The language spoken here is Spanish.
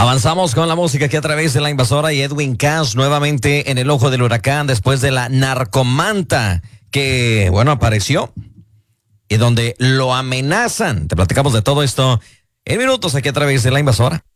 Avanzamos con la música aquí a través de La Invasora y Edwin Cass nuevamente en el ojo del huracán después de la narcomanta que, bueno, apareció y donde lo amenazan. Te platicamos de todo esto en minutos aquí a través de La Invasora.